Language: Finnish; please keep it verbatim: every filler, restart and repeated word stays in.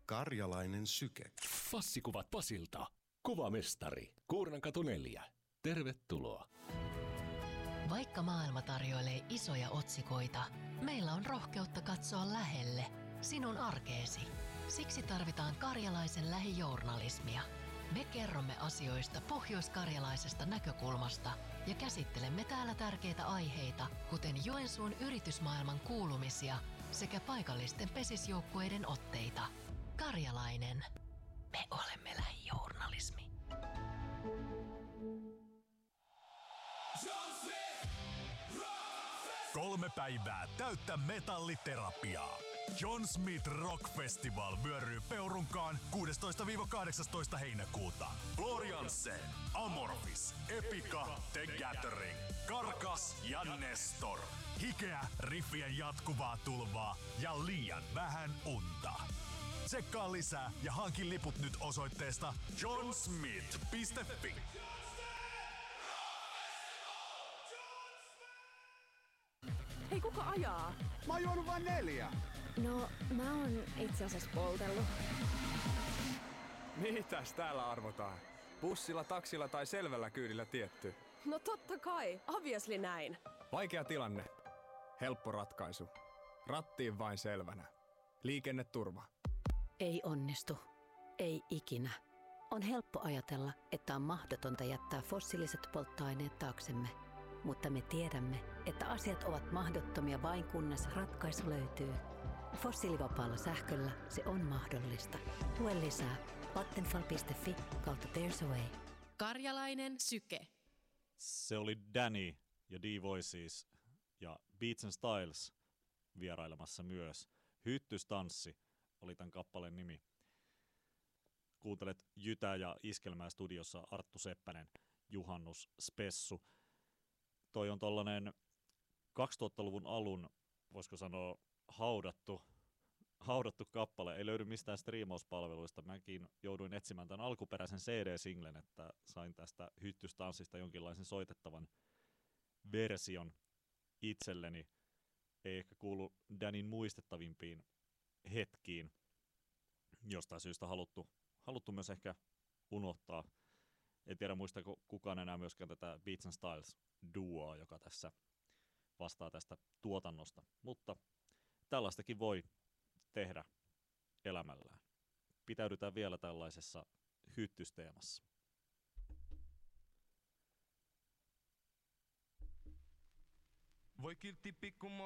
Karjalainen syke. Fassikuvat Pasilta. Kuvamestari. Kuurnankatu neljä. Tervetuloa. Vaikka maailma tarjoilee isoja otsikoita, meillä on rohkeutta katsoa lähelle, sinun arkeesi. Siksi tarvitaan karjalaisen lähijournalismia. Me kerromme asioista pohjoiskarjalaisesta näkökulmasta ja käsittelemme täällä tärkeitä aiheita, kuten Joensuun yritysmaailman kuulumisia sekä paikallisten pesisjoukkueiden otteita. Karjalainen. Me olemme lähijournalismi. Kolme päivää täyttä metalliterapiaa. John Smith Rock Festival vyöryy Peurunkaan kuudestoista kahdeksastoista heinäkuuta. Gloriansen, Amorphis, Epica, The Gathering, Karkas ja Nestor. Hikeä, riffien jatkuvaa tulvaa ja liian vähän unta. Tsekkaa lisää ja hankin liput nyt osoitteesta johnsmith piste fi. Hei, kuka ajaa? Mä oon juonut vain neljä. No, mä oon itse asiassa poltellut. Mitäs täällä arvotaan? Bussilla, taksilla tai selvällä kyydillä tietty? No totta kai, obviously näin. Vaikea tilanne. Helppo ratkaisu. Rattiin vain selvänä. Liikenneturva. Ei onnistu. Ei ikinä. On helppo ajatella, että on mahdotonta jättää fossiiliset polttoaineet taaksemme. Mutta me tiedämme, että asiat ovat mahdottomia vain kunnes ratkaisu löytyy. Fossiilivapaalla sähköllä se on mahdollista. Lue lisää vattenfall piste fi kautta There's a Way. Karjalainen syke. Se oli Danny ja D-Voices ja Beats and Styles vierailemassa myös. Hyttystanssi oli tämän kappaleen nimi. Kuuntelet Jytä ja Iskelmää studiossa Arttu Seppänen, Juhannus Spessu. Toi on tollainen kaksituhattaluvun alun, voisiko sanoa, haudattu, haudattu kappale. Ei löydy mistään striimauspalveluista. Mäkin jouduin etsimään tämän alkuperäisen C D-singlen, että sain tästä hyttystanssista jonkinlaisen soitettavan version itselleni. Ei ehkä kuulu Danin muistettavimpiin hetkiin. Jostain syystä haluttu, haluttu myös ehkä unohtaa. En tiedä muistako kukaan enää myöskään tätä Beats and Styles duoa, joka tässä vastaa tästä tuotannosta. Mutta tällaistakin voi tehdä elämällään. Pitäydytään vielä tällaisessa hyttysteemassa. Voi kiltti pikku